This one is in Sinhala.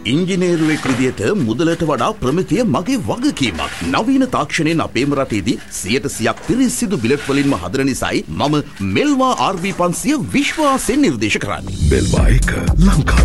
ඉංජිනේරුවෙක් විදියට මුදලට වඩා ප්‍රමිතිය මගේ වගකීමක්. නවීන තාක්ෂණයෙන් අපේම රටේදී 100%ක් පිරිසිදු බිලට් වලින්ම හදන නිසායි මම මෙල්වා RB500 විශ්වාසයෙන් නිර්දේශ කරන්නේ. මෙල්වා 1 ලංකාවේ